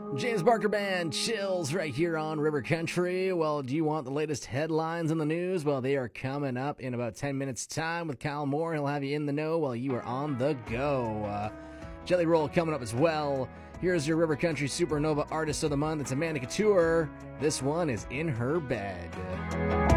James Barker Band chills right here on River Country. Well, do you want the latest headlines in the news? Well, they are coming up in about 10 minutes' time with Kyle Moore. He'll have you in the know while you are on the go. Jelly Roll coming up as well. Here's your River Country Supernova Artist of the Month. It's Amanda Couture. This one is In Her Bed.